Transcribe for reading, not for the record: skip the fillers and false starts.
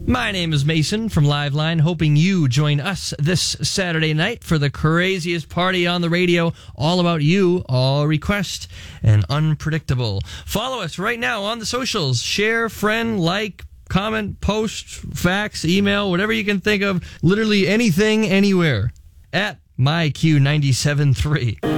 My name is Mason from Liveline, hoping you join us this Saturday night for the craziest party on the radio, all about you, all request, and unpredictable. Follow us right now on the socials. Share, friend, like, comment, post, fax, email, whatever you can think of. Literally anything, anywhere. At MyQ973.